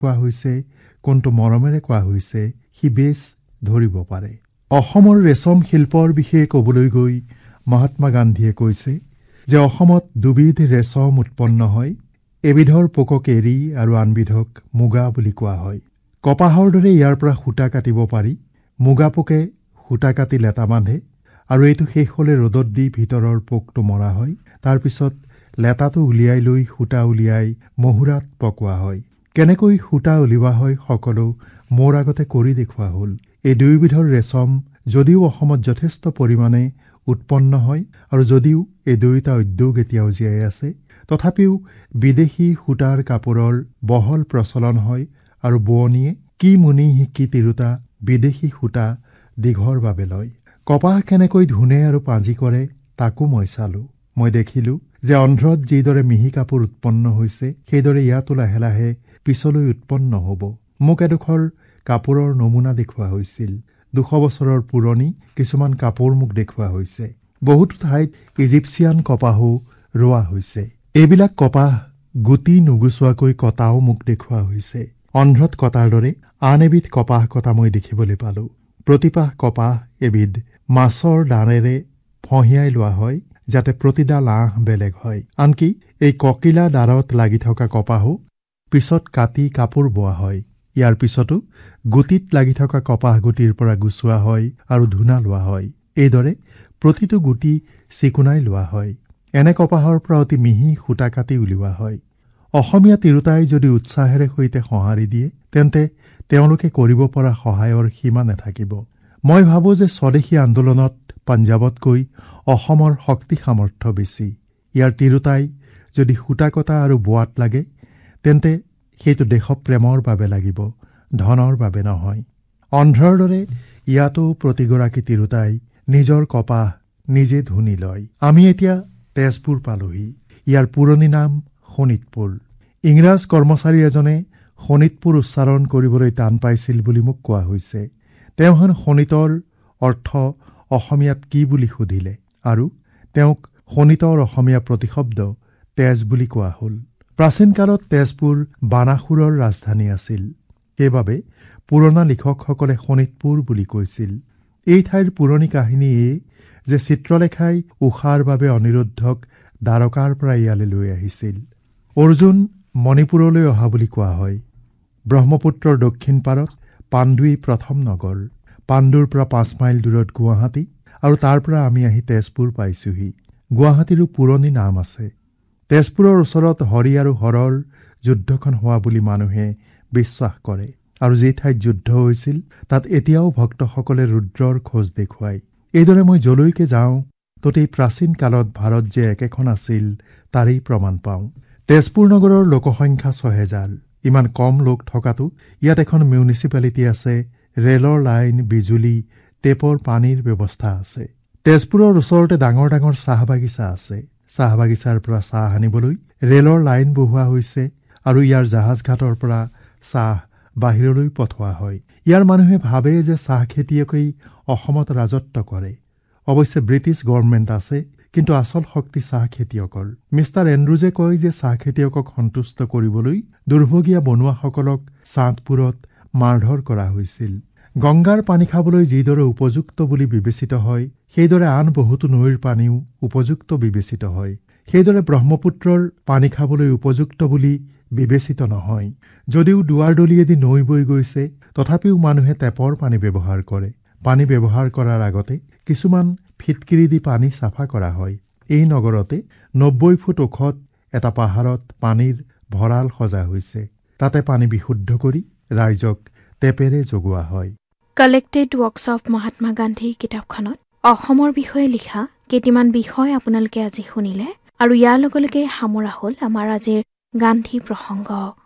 কোৱা হৈছে, কোনটো মৰমেৰে কোৱা হৈছে, সি বেছ ধৰিব পাৰে। অসমৰ ৰেচম শিল্পৰ বিষয়ে ক'বলৈ গৈ মহাত্মা গান্ধীয়ে কৈছে যে অসমত দুবিধ ৰেচম উৎপন্ন হয়, এবিধৰ পোকক এৰী আৰু আনবিধক মুগা বুলি কোৱা হয়। কপাহৰ দৰে ইয়াৰ পৰা সূতা কাটিব পাৰি। মুগা পোকে সূতা কাটি লেটা বান্ধে আৰু এইটো শেষ হ'লে ৰ'দত দি ভিতৰৰ পোকটো মৰা হয়। তাৰ পিছত লেটাটো উলিয়াই লৈ সূতা উলিয়াই মহুৰাত পকোৱা হয়। কেনেকৈ সূতা উলিওৱা হয় সকলো মোৰ আগতে কৰি দেখুওৱা হ'ল। এই দুয়োবিধৰ ৰেচম যদিও অসমত যথেষ্ট পৰিমাণে উৎপন্ন হয় আৰু যদিও এই দুয়োটা উদ্যোগ এতিয়াও জীয়াই আছে, তথাপিও বিদেশী সূতাৰ কাপোৰৰ বহল প্ৰচলন হয় আৰু বোৱনীয়ে কি মুনি শিকি তিৰোতা বিদেশী সূতা দীঘৰ বাবে লয়। কপাহ কেনেকৈ ধুনে আৰু পাঁজি কৰে তাকো মই চালো। মই দেখিলো যে অন্ধ্ৰত যিদৰে মিহি কাপোৰ উৎপন্ন হৈছে, সেইদৰে ইয়াতো লাহে লাহে পিছলৈ উৎপন্ন হ'ব। মোক এডোখৰ কাপোৰৰ নমুনা দেখুওৱা হৈছিল। 200 বছৰৰ পুৰণি কিছুমান কাপোৰ মোক দেখুওৱা হৈছে। বহুতো ঠাইত ইজিপচিয়ান কপাহো ৰোৱা হৈছে। এইবিলাক কপাহ গুটি নুগুচোৱাকৈ কটাও মোক দেখুওৱা হৈছে। অন্ধ্ৰত কটাৰ দৰে আন এবিধ কপাহ কটা মই দেখিবলৈ পালো। প্ৰতিপাহ কপাহ এবিধ মাছৰ দাঁড়েৰে ফঁহিয়াই লোৱা হয়, যাতে প্ৰতিডাল আঁহ বেলেগ হয়। আনকি এই ককিলা দাঁড়ত লাগি থকা কপাহো পিছত কাটি কাপোৰ বোৱা হয়। ইয়াৰ পিছতো গুটিত লাগি থকা কপাহ গুটিৰ পৰা গুচোৱা হয় আৰু ধূনা লোৱা হয়। এইদৰে প্ৰতিটো গুটি চিকুণাই লোৱা হয়। এনে কপাহৰ পৰা অতি মিহি সূতা কাটি উলিওৱা হয়। অসমীয়া তিৰোতাই যদি উৎসাহেৰে সৈতে সঁহাৰি দিয়ে, তেন্তে তেওঁলোকে কৰিব পৰা সহায়ৰ সীমা নাথাকিব। মই ভাবোঁ যে স্বদেশী আন্দোলনত পঞ্জাৱতকৈ অসমৰ শক্তি সামৰ্থ্য বেছি। ইয়াৰ তিৰোতাই যদি সূতা কটা আৰু বোৱাত লাগে, তেন্তে সেইটো দেশপ্ৰেমৰ বাবে লাগিব, ধনৰ বাবে নহয়। অন্ধ্ৰৰ দৰে ইয়াতো প্ৰতিগৰাকী তিৰোতাই নিজৰ কপাহ নিজে ধুনি লয়। আমি এতিয়া তেজপুৰ পালোহি। ইয়াৰ পুৰণি নাম শোণিতপুৰ। ইংৰাজ কৰ্মচাৰী এজনে শোণিতপুৰ উচ্চাৰণ কৰিবলৈ টান পাইছিল বুলি মোক কোৱা হৈছে। তেওঁ হেনো শোণিতৰ অৰ্থ অসমীয়াত কি বুলি সুধিলে আৰু তেওঁক শোণিতৰ অসমীয়া প্ৰতিশব্দ তেজ বুলি কোৱা হ'ল। প্ৰাচীন কালত তেজপুৰ বানাসুৰৰ ৰাজধানী আছিল। সেইবাবে পুৰণা লিখকসকলে শোণিতপুৰ বুলি কৈছিল। এই ঠাইৰ পুৰণি কাহিনী এই যে চিত্ৰলেখাই উষাৰ বাবে অনিৰুদ্ধক দ্বাৰকাৰ পৰা ইয়ালৈ লৈ আহিছিল। অৰ্জুন মণিপুৰলৈ অহা বুলি কোৱা হয়। ব্ৰহ্মপুত্ৰৰ দক্ষিণ পাৰত পাণ্ডুৱেই প্ৰথম নগৰ। পাণ্ডুৰ পৰা 5 মাইল দূৰত গুৱাহাটী আৰু তাৰ পৰা আমি আহি তেজপুৰ পাইছোহি। গুৱাহাটীৰো পুৰণি নাম আছে। তেজপুৰৰ ওচৰত হৰি আৰু হৰৰ যুদ্ধখন হোৱা বুলি মানুহে বিশ্বাস কৰে আৰু যি ঠাইত যুদ্ধ হৈছিল তাত এতিয়াও ভক্তসকলে ৰুদ্ৰৰ খোজ দেখুৱায়। এইদৰে মই যলৈকে যাওঁ ততেই প্ৰাচীন কালত ভাৰত যে একেখন আছিল তাৰেই প্ৰমাণ পাওঁ। তেজপুৰ নগৰৰ লোকসংখ্যা 6000। ইমান কম লোক থকাটো ইয়াত এখন মিউনিচিপালিটি আছে, ৰেলৰ লাইন, বিজুলী, টেপৰ পানীৰ ব্যৱস্থা আছে। তেজপুৰৰ ওচৰতে ডাঙৰ ডাঙৰ চাহ বাগিচা আছে। চাহ বাগিচাৰ পৰা চাহ আনিবলৈ ৰেলৰ লাইন বহুওৱা হৈছে আৰু ইয়াৰ জাহাজ ঘাটৰ পৰা চাহ বাহিৰলৈ পঠোৱা হয়। ইয়াৰ মানুহে ভাবে যে চাহ খেতিয়কেই অসমত ৰাজত্ব কৰে। অৱশ্যে ব্ৰিটিছ গভৰ্ণমেণ্ট আছে, কিন্তু আচল শক্তি চাহ খেতিয়কৰ। মিষ্টাৰ এণ্ড্ৰুজে কয় যে চাহ খেতিয়কক সন্তুষ্ট কৰিবলৈ দুৰ্ভগীয়া বনুৱাসকলক চাঁদপুৰত মাৰধৰ কৰা হৈছিল। গংগাৰ পানী খাবলৈ যিদৰে উপযুক্ত বুলি বিবেচিত হয়, সেইদৰে আন বহুতো নৈৰ পানীও উপযুক্ত বিবেচিত হয়। সেইদৰে ব্ৰহ্মপুত্ৰৰ পানী খাবলৈ উপযুক্ত বুলি বিবেচিত নহয়। যদিও দুৱাৰদলিয়েদি নৈ বৈ গৈছে, তথাপিও মানুহে টেপৰ পানী ব্যৱহাৰ কৰে। পানী ব্যৱহাৰ কৰাৰ আগতে কিছুমান ফিটকিৰি দি পানী চাফা কৰা হয়। এই নগৰতে 90 ফুট ওখত এটা পাহাৰত পানীৰ ভঁৰাল সজা হৈছে। তাতে পানী বিশুদ্ধ কৰি ৰাইজক টেপেৰে যোগোৱা হয়। Collected works of Mahatma Gandhi কিতাপখনত অসমৰ বিষয়ে লিখা কেইটামান বিষয় আপোনালোকে আজি শুনিলে আৰু ইয়াৰ লগে লগে সামৰা হ'ল আমাৰ আজিৰ গান্ধী প্ৰসংগ।